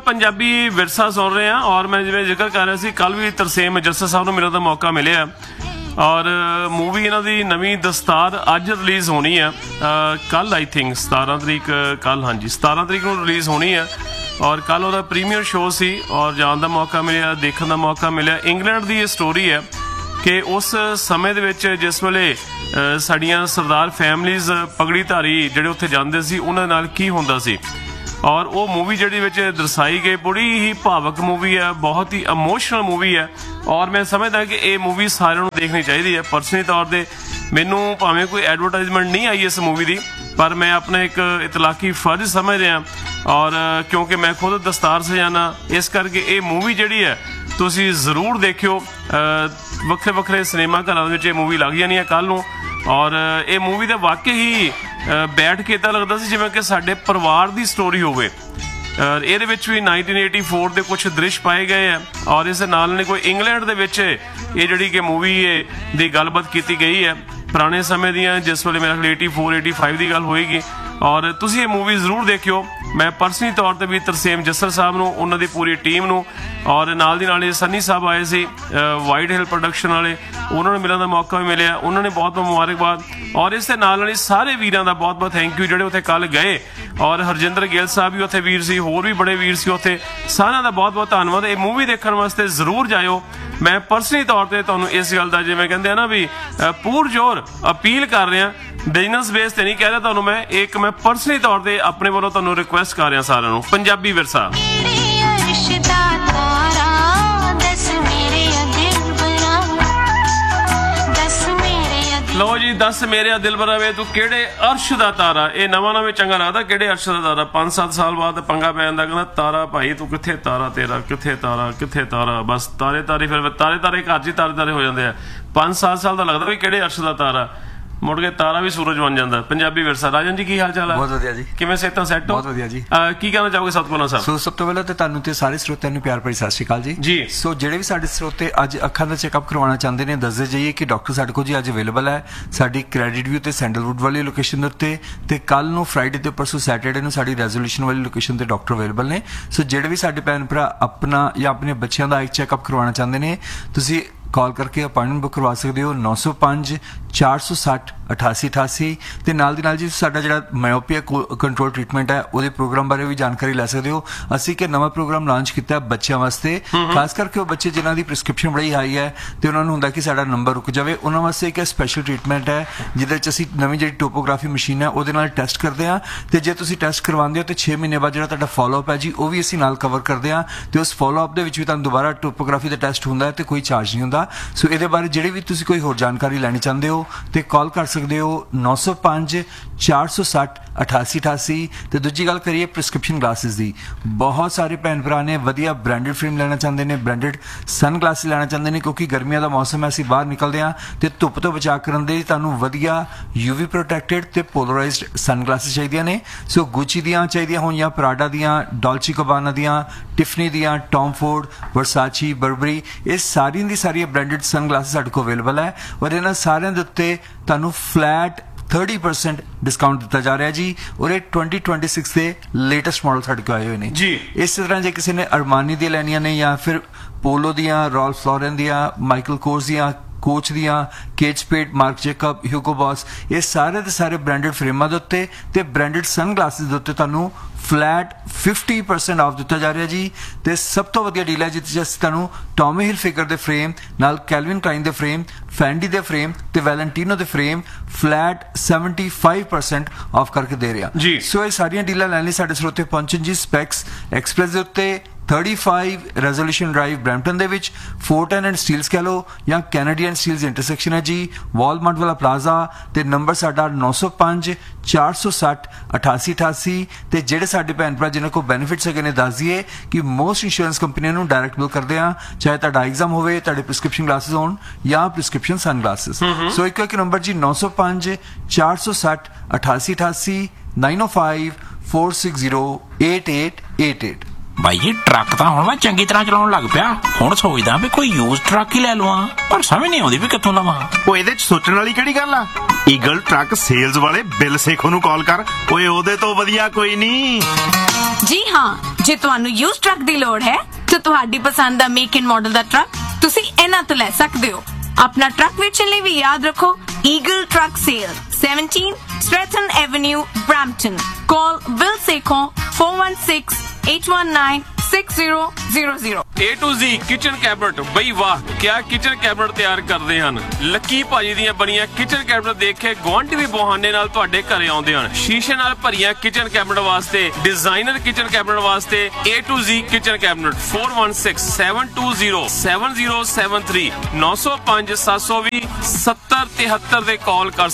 पंजाबी विरसा सुन रहे हैं और मैं जिवें जिक्र कर रहा सी कल भी तरसेम जस्सर साहब नूं मिलण दा मौका मिलिया और मूवी इन्हां दी नवीं दस्तार अज रिलीज़ होनी है कल आई थिंक 17 तरीक कल हाँ जी 17 तरीक नूं रिलीज़ होनी है और कल उहदा प्रीमियर शो सी और जाण दा मौका मिलिया देखण दा मौका मिलिया। इंग्लैंड दी ये स्टोरी है कि उस समय दे विच जिस वेले साड़ियां सरदार फैमिलीज़ पगड़ीधारी जिहड़े उत्थे जांदे सी उहनां नाल की हुंदा सी और वो मूवी जिहड़ी विच दर्शाई गई बड़ी ही भावक मूवी है, बहुत ही इमोशनल मूवी है और मैं समझदा कि ये मूवी सारिਆਂ ਨੂੰ देखनी चाहिए है। पर्सनली तौर पर मैनू भावें कोई एडवरटाइजमेंट नहीं आई इस मूवी की पर मैं अपना एक इतलाकी फर्ज समझ रहा और क्योंकि मैं खुद दस्तार सजाना इस करके ये मूवी जिहड़ी है तुसीं जरूर देखियो। वक्रे वक्रे सिनेमा घरां दे विच ये मूवी लग जानी है कल नूं और ये मूवी तो वाकई ही बैठ के इदां लगदा सी जिवें कि साडे परिवार की स्टोरी होवे। ਇਹਦੇ ਵਿੱਚ ਵੀ 1984 ਦੇ ਕੁਝ ਦ੍ਰਿਸ਼ ਪਾਏ ਗਏ ਆ ਔਰ ਇਸ ਨਾਲ ਨੇ ਕੋਈ ਇੰਗਲੈਂਡ ਦੇ ਵਿੱਚ ਇਹ ਜਿਹੜੀ ਕਿ ਮੂਵੀ ਦੀ ਗੱਲਬਾਤ ਕੀਤੀ ਗਈ ਹੈ ਪੁਰਾਣੇ ਸਮੇਂ ਦੀਆਂ ਜਿਸ ਵੇਲੇ ਮੇਰਾ 84 85 ਦੀ ਗੱਲ ਹੋਏਗੀ और तुसीं ये मूवी जरूर देखियो। मैं पर्सनली तौर पर भी तरसेम जस्सर साहब नूं उन्हां दी पूरी टीम नूं और नाल दी नाल सन्नी साहब आए सी वाइट हिल प्रोडक्शन वाले उन्होंने मिलण दा मौका भी मिलिया उन्होंने बहुत बहुत मुबारकबाद और इस दे नाल सारे वीरां दा बहुत बहुत थैंक यू जिहड़े उत्थे कल गए और हरजिंदर गिल साहब भी उत्थे वीर सी होर भी बड़े वीर सी उत्थे सारिਆਂ ਦਾ बहुत बहुत धन्नवाद। ये मूवी देखण वास्ते जरूर जाओ। मैं पर्सनली तौर पर तुहानूं इस गल दा जिवें कहंदे आ ना भी पुरजोर अपील कर रहा बिजनस बेस ते नहीं कह रहा तुहानूं मैं एक मैं पर्सनली तौर पर अपने वालों तुहानूं रिक्वेस्ट कर रहा सारिਆਂ ਨੂੰ पंजाबी विरसा लो जी दस मेरे दिलबरा वे तू केड़े अर्श दा तारा ये नवा नवे चंगा लगदा केड़े अर्श दा तारा 5-7 साल बाद पंगा पै जांदा कहंदा तारा भाई तू किथे तारा तेरा किथे तारा बस तारे तारे फिर तारे तारे घर च तारे तारे हो जांदे आ 5-7 साल दा लगदा भी केड़े अर्श दा तारा मुड़ के तारा भी सूरज बन जाता। पंजाबी विरसा राजन जी की हाल चाल है? बहुत वधिया जी। किवें सेहतां सैट हो? बहुत वधिया जी। की कहना चाहोगे सतगुणा साहब? सो सब तो पहले तो तुहानूं ते सारे श्रोतिਆਂ ਨੂੰ प्यार भरी सत श्री अकाल जी जी। सो ਜਿਹੜੇ ਵੀ ਸਾਡੇ ਸਰੋਤੇ ਅੱਜ ਅੱਖਾਂ ਦਾ ਚੈੱਕਅਪ ਕਰਵਾਉਣਾ ਚਾਹੁੰਦੇ ਨੇ ਦੱਸਦੇ ਜਾਈਏ ਕਿ ਡਾਕਟਰ ਸਾਡੇ ਕੋਲ ਜੀ ਅੱਜ ਅਵੇਲੇਬਲ ਹੈ ਸਾਡੀ ਕ੍ਰੈਡਿਟ ਵਿਊ ਤੇ ਸੈਂਡਲਵੁੱਡ ਵਾਲੀ ਲੋਕੇਸ਼ਨ ਦੇ ਉੱਤੇ ਤੇ ਕੱਲ ਨੂੰ ਫਰਾਈਡੇ ਤੇ ਪਰਸੋਂ ਸੈਟਰਡੇ ਨੂੰ ਸਾਡੀ ਰੈਜ਼ੋਲੂਸ਼ਨ ਵਾਲੀ ਲੋਕੇਸ਼ਨ ਤੇ ਡਾਕਟਰ ਅਵੇਲੇਬਲ ਨੇ। ਸੋ ਜਿਹੜੇ ਵੀ ਸਾਡੇ ਭੈਣ ਭਰਾ ਆਪਣਾ ਜਾਂ ਆਪਣੇ ਬੱਚਿਆਂ ਦਾ ਆਈ ਚੈੱਕਅਪ ਕਰਵਾਉਣਾ ਚਾਹੁੰਦੇ ਨੇ ਤੁਸੀਂ कॉल करके अपॉइंटमेंट बुक करवा सकते हो 905 460 8888 ਤੇ ਨਾਲ ਦੀ ਨਾਲ ਜੀ ਸਾਡਾ ਜਿਹੜਾ ਮਾਇਓਪੀਆ ਕੰਟਰੋਲ ਟ੍ਰੀਟਮੈਂਟ ਹੈ ਉਹਦੇ ਪ੍ਰੋਗਰਾਮ ਬਾਰੇ ਵੀ ਜਾਣਕਾਰੀ ਲੈ ਸਕਦੇ ਹੋ। ਅਸੀਂ ਕਿ ਨਵਾਂ ਪ੍ਰੋਗਰਾਮ ਲਾਂਚ ਕੀਤਾ ਹੈ ਬੱਚਿਆਂ ਵਾਸਤੇ ਖਾਸ ਕਰਕੇ ਉਹ ਬੱਚੇ ਜਿਨ੍ਹਾਂ ਦੀ ਪ੍ਰਿਸਕ੍ਰਿਪਸ਼ਨ ਬੜੀ ਹਾਈ ਹੈ ਤੇ ਉਹਨਾਂ ਨੂੰ ਹੁੰਦਾ ਕਿ ਸਾਡਾ ਨੰਬਰ ਰੁਕ ਜਾਵੇ ਉਹਨਾਂ ਵਾਸਤੇ ਇੱਕ ਸਪੈਸ਼ਲ ਟ੍ਰੀਟਮੈਂਟ ਹੈ ਜਿਹਦੇ ਵਿੱਚ ਅਸੀਂ ਨਵੀਂ ਜਿਹੜੀ ਟੋਪੋਗ੍ਰਾਫੀ ਮਸ਼ੀਨ ਹੈ ਉਹਦੇ ਨਾਲ ਟੈਸਟ ਕਰਦੇ ਹਾਂ ਤੇ ਜੇ ਤੁਸੀਂ ਟੈਸਟ ਕਰਵਾਉਂਦੇ ਹੋ ਤੇ 6 ਮਹੀਨੇ ਬਾਅਦ ਜਿਹੜਾ ਤੁਹਾਡਾ ਫੋਲੋਅਪ ਹੈ ਜੀ ਉਹ ਵੀ ਅਸੀਂ ਨਾਲ ਕਵਰ ਕਰਦੇ ਹਾਂ ਤੇ ਉਸ ਫੋਲੋਅਪ ਦੇ ਵਿੱਚ ਵੀ ਤੁਹਾਨੂੰ ਦੁਬਾਰਾ ਟੋਪੋਗ੍ਰਾਫੀ ਦਾ ਟੈਸਟ ਹੁੰਦਾ ਤੇ ਕੋਈ ਚਾਰਜ ਨਹੀਂ ਹੁੰਦਾ। ਸੋ ਇਹਦੇ ਬਾਰੇ ਜਿਹੜੀ ਵੀ ਤੁਸੀਂ ਕੋਈ ਹੋਰ ਜਾਣਕਾਰੀ ਲੈਣੀ ਚਾਹੁੰਦੇ ਹੋ ਤੇ ਕਾਲ ਕਰ ਸਕਦੇ ਹੋ 905 460 8888 ਤੇ ਦੂਜੀ ਗੱਲ ਕਰੀਏ ਪ੍ਰਿਸਕ੍ਰਿਪਸ਼ਨ ਗਲਾਸਿਸ ਦੀ ਬਹੁਤ ਸਾਰੇ ਭੈਣ ਭਰਾ ਨੇ ਵਧੀਆ ਬ੍ਰਾਂਡਡ ਫਰੇਮ ਲੈਣਾ ਚਾਹੁੰਦੇ ਨੇ ਬ੍ਰਾਂਡਡ ਸਨ ਗਲਾਸਿਸ ਲੈਣਾ ਚਾਹੁੰਦੇ ਨੇ ਕਿਉਂਕਿ ਗਰਮੀਆਂ ਦਾ ਮੌਸਮ ਹੈ ਅਸੀਂ ਬਾਹਰ ਨਿਕਲਦੇ ਹਾਂ ਤੇ ਧੁੱਪ ਤੋਂ ਬਚਾਅ ਕਰਨ ਦੇ ਤੁਹਾਨੂੰ ਵਧੀਆ UV ਪ੍ਰੋਟੈਕਟਡ ਤੇ ਪੋਲਰਾਈਜ਼ਡ ਸਨ ਗਲਾਸਿਸ ਚਾਹੀਦੀਆਂ ਨੇ। ਸੋ ਗੁੱਚੀ ਦੀਆਂ ਚਾਹੀਦੀਆਂ ਹੋਣ ਜਾਂ ਪ੍ਰਾਡਾ ਦੀਆਂ ਡੋਲਚੀ ਗਬਾਨਾ ਦੀਆਂ ਟਿਫਨੀ ਦੀਆਂ ਟੌਮ ਫੋਰਡ ਵਰਸਾਚੀ ਬਰਬਰੀ ਇਹ ਸਾਰੀਆਂ ਦੀ ਸਾਰੀਆਂ ਬ੍ਰਾਂਡਡ ਸਨ ਗਲਾਸਿਸ ਸਾਡੇ ਕੋਲ ਅਵੇਲੇਬਲ ਹੈ ਔਰ ਇਹਨਾਂ ਸਾਰਿਆਂ ਦੇ ਉੱਤੇ ਤੁਹਾਨੂੰ ਫਲੈਟ 30% डिस्काउंट दिता जा रहा है जी और ये 2026 के लेटेस्ट मॉडल साढ़े को आए हुए ने जी। इस तरह जो किसी ने अरमानी दी लैनियां ने या फिर पोलो दियां रॉल्फ लॉरेन दियां माइकल कोर्स दियां कोच दियां केट स्पेड मार्क जैकब ह्यूगो बॉस ये सारे के सारे ब्रांडेड फ्रेमां दे उत्ते ते ब्रांडेड सन ग्लासेस दे उत्ते तुहानूं फ्लैट 50% ऑफ दिता जा रहा जी। तो सब तो वधिया डील है जिस तुहानूं टॉमी हिलफिगर दे फ्रेम नाल कैल्विन क्लाइन दे फ्रेम फैंडी दे फ्रेम ते Valentino they frame flat 75% of करके दे रहा जी। सो ये सारियां डीलां लैण लई साडे स्रोते पहुंचण जी स्पैक्स एक्सप्रेस दे उत्ते 35 resolution drive Brampton they which 410 and steels कह लो या कैनेडियन स्टील्स इंटरसेक्शन है जी वॉलमार्ट वाला प्लाजा ते नंबर साडा 905 460 8888 ते जेडे साडे भैन भरा जिन्हां को बेनिफिट्स हैगे ने दस दिए कि मोस्ट इंश्योरेंस कंपनियां नूं डायरैक्ट बिल करदे आ चाहे तुहाडा एग्जाम होवे तुहाडे प्रिस्क्रिप्शन ग्लासेस होण या प्रिस्क्रिप्शन सन ग्लासेस। सो एक नंबर जी 905 460 8888 905 460 8888 ਬਾਈ ਜੀ ਟਰੱਕ ਤਾਂ ਹੁਣ ਮੈਂ ਚੰਗੀ ਤਰ੍ਹਾਂ ਚਲਾਉਣ ਲੱਗ ਪਿਆ। ਹੁਣ ਸੋਚਦਾ ਵੀ ਕੋਈ ਯੂਜ਼ ਟਰੱਕ ਹੀ ਲੈ ਲਵਾਂ, ਪਰ ਸਮਝ ਨਹੀਂ ਆਉਂਦੀ ਵੀ ਕਿੱਥੋਂ ਲਵਾਂ। ਉਹ ਇਹਦੇ ਚ ਸੋਚਣ ਵਾਲੀ ਕਿਹੜੀ ਗੱਲ ਆ? ਈਗਲ ਟਰੱਕ ਸੇਲਜ਼ ਵਾਲੇ ਬਿਲ ਸੇਖੋ ਨੂੰ ਕਾਲ ਕਰ। ਓਏ ਉਹਦੇ ਤੋਂ ਵਧੀਆ ਕੋਈ ਨਹੀਂ। ਜੀ ਹਾਂ, ਜੇ ਤੁਹਾਨੂੰ ਯੂਜ਼ ਟਰੱਕ ਦੀ ਲੋੜ ਹੈ ਤਾਂ ਤੁਹਾਡੀ ਪਸੰਦ ਦਾ make and model the truck ਤੁਸੀਂ ਇਹਨਾਂ ਤੋਂ ਲੈ ਸਕਦੇ ਹੋ। ਆਪਣਾ ਟਰੱਕ ਵੇਚਣ ਲਈ ਵੀ ਯਾਦ ਰੱਖੋ eagle truck sale, 17 Stratton Avenue, Brampton. Call Bill Sekhon 416-819-6000. A to Z kitchen cabinet, ਬਈ ਵਾਹ ਕਿਆ ਕਿਚਨ ਕੈਬਨਟ ਤਿਆਰ ਕਰਦੇ ਹਨ। ਲੱਕੀ ਭਾਜੀ ਦੀਆਂ ਬਣੀਆਂ ਕਿਚਨ ਕੈਬਨਟ ਦੇਖ ਕੇ ਗੁਆਂਢੀ ਵੀ ਬਹਾਨੇ ਨਾਲ ਤੁਹਾਡੇ ਘਰੇ ਆਉਂਦੇ ਹਨ। ਸ਼ੀਸ਼ੇ ਨਾਲ ਭਰੀਆਂ ਕਿਚਨ ਕੈਬਨਟ ਵਾਸਤੇ, ਡਿਜ਼ਾਈਨਰ ਕਿਚਨ ਕੈਬਨਟ ਵਾਸਤੇ A to Z kitchen cabinet 416-720-7073 905-720-7073 ਤੇ ਕਾਲ ਕਰ